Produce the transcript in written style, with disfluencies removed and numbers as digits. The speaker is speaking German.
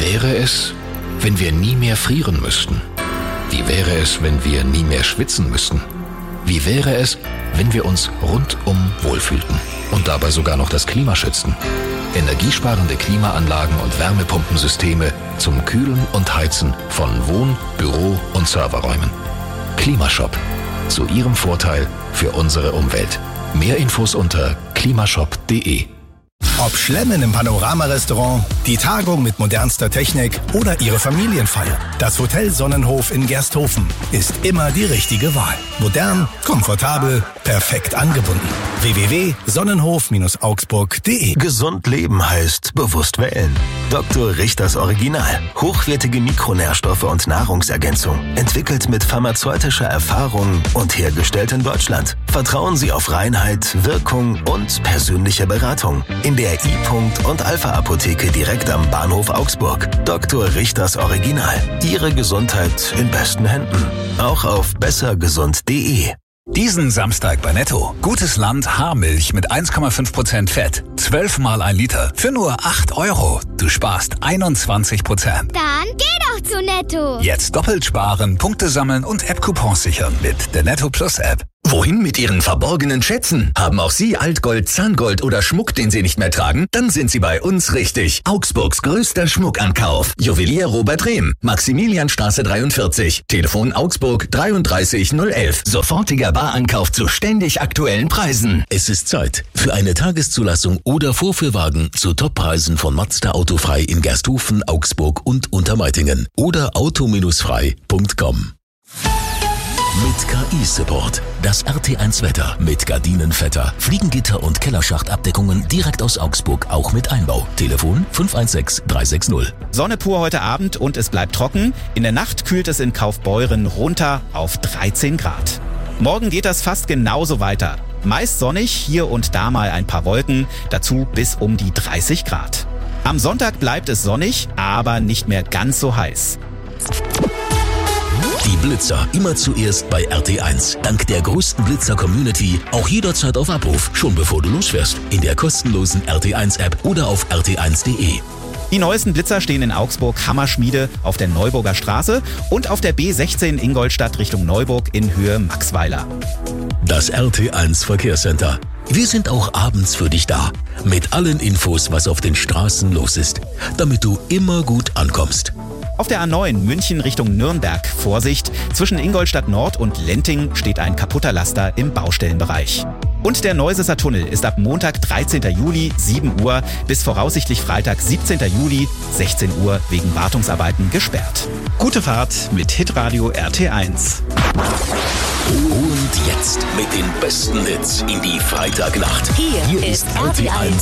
wäre es, wenn wir nie mehr frieren müssten? Wie wäre es, wenn wir nie mehr schwitzen müssten? Wie wäre es, wenn wir uns rundum wohlfühlten und dabei sogar noch das Klima schützten? Energiesparende Klimaanlagen und Wärmepumpensysteme zum Kühlen und Heizen von Wohn-, Büro- und Serverräumen. Klimashop. Zu Ihrem Vorteil für unsere Umwelt. Mehr Infos unter klimashop.de. Ob Schlemmen im Panorama-Restaurant, die Tagung mit modernster Technik oder Ihre Familienfeier, das Hotel Sonnenhof in Gersthofen ist immer die richtige Wahl. Modern, komfortabel, perfekt angebunden. www.sonnenhof-augsburg.de. Gesund leben heißt bewusst wählen. Dr. Richters Original. Hochwertige Mikronährstoffe und Nahrungsergänzung. Entwickelt mit pharmazeutischer Erfahrung und hergestellt in Deutschland. Vertrauen Sie auf Reinheit, Wirkung und persönliche Beratung. In der I-Punkt und Alpha-Apotheke direkt am Bahnhof Augsburg. Dr. Richters Original. Ihre Gesundheit in besten Händen. Auch auf bessergesund.de. Diesen Samstag bei Netto. Gutes Land Haarmilch mit 1,5% Fett. 12 mal 1 Liter. Für nur 8 €. Du sparst 21%. Dann geh doch zu Netto. Jetzt doppelt sparen, Punkte sammeln und App-Coupons sichern mit der Netto Plus App. Wohin mit Ihren verborgenen Schätzen? Haben auch Sie Altgold, Zahngold oder Schmuck, den Sie nicht mehr tragen? Dann sind Sie bei uns richtig. Augsburgs größter Schmuckankauf. Juwelier Robert Rehm. Maximilianstraße 43. Telefon Augsburg 33011. Sofortiger Barankauf zu ständig aktuellen Preisen. Es ist Zeit für eine Tageszulassung oder Vorführwagen zu Toppreisen von Mazda Autofrei in Gersthofen, Augsburg und Untermeitingen oder auto-frei.com. Mit KI-Support. Das RT1 Wetter mit Gardinenvetter, Fliegengitter und Kellerschachtabdeckungen direkt aus Augsburg, auch mit Einbau. Telefon 516 360. Sonne pur heute Abend und es bleibt trocken. In der Nacht kühlt es in Kaufbeuren runter auf 13 Grad. Morgen geht das fast genauso weiter. Meist sonnig, hier und da mal ein paar Wolken, dazu bis um die 30 Grad. Am Sonntag bleibt es sonnig, aber nicht mehr ganz so heiß. Die Blitzer immer zuerst bei RT1. Dank der größten Blitzer-Community auch jederzeit auf Abruf, schon bevor du losfährst. In der kostenlosen RT1-App oder auf rt1.de. Die neuesten Blitzer stehen in Augsburg Hammerschmiede auf der Neuburger Straße und auf der B16 Ingolstadt Richtung Neuburg in Höhe Maxweiler. Das RT1 Verkehrscenter. Wir sind auch abends für dich da. Mit allen Infos, was auf den Straßen los ist. Damit du immer gut ankommst. Auf der A9 München Richtung Nürnberg, Vorsicht, zwischen Ingolstadt Nord und Lenting steht ein kaputter Laster im Baustellenbereich. Und der Neusesser Tunnel ist ab Montag 13. Juli 7 Uhr bis voraussichtlich Freitag 17. Juli 16 Uhr wegen Wartungsarbeiten gesperrt. Gute Fahrt mit Hitradio RT1. Und jetzt mit den besten Hits in die Freitagnacht. Hier ist RT1